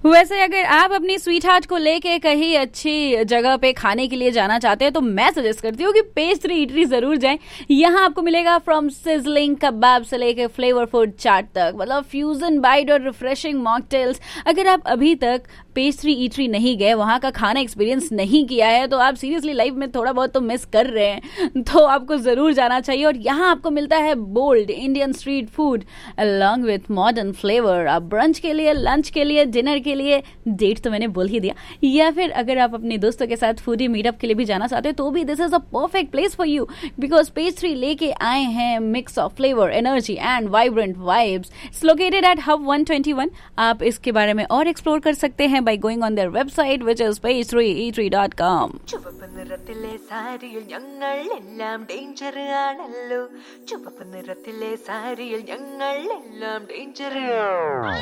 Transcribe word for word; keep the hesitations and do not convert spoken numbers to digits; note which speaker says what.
Speaker 1: वैसे अगर आप अपनी स्वीट हार्ट को लेके कहीं अच्छी जगह पे खाने के लिए जाना चाहते हैं तो मैं सजेस्ट करती हूँ कि पेस्ट्री ईटरी जरूर जाएं। यहाँ आपको मिलेगा फ्रॉम सिजलिंग कबाब से लेके फ्लेवरफुल चाट तक, मतलब फ्यूजन बाइट और रिफ्रेशिंग मॉकटेल्स। अगर आप अभी तक पेस्ट्री ईटरी नहीं गए, वहां का खाना एक्सपीरियंस नहीं किया है, तो आप सीरियसली लाइफ में थोड़ा बहुत तो मिस कर रहे हैं, तो आपको जरूर जाना चाहिए। और यहाँ आपको मिलता है bold Indian street food along with modern flavour. आप ब्रंच के लिए, लंच के लिए, डिनर के लिए, डेट तो मैंने बोल ही दिया, या फिर अगर आप अपने दोस्तों के साथ फूडी मीटअप के लिए भी जाना चाहते हैं तो भी this is a perfect place for you, because pastry लेके आए हैं mix of flavour, energy and vibrant vibes. It's located at hub one twenty one. आप इसके बारे में और एक्सप्लोर कर सकते हैं by going on their website, which is pastry eatery dot com.
Speaker 2: ചുവപ്പ് നിറത്തിലെ സാരിയിൽ ഞങ്ങൾ എല്ലാം ഡേഞ്ചർ ആണല്ലോ, ചുവപ്പ് നിറത്തിലെ സാരിയിൽ ഞങ്ങൾ എല്ലാം ഡേഞ്ചർ.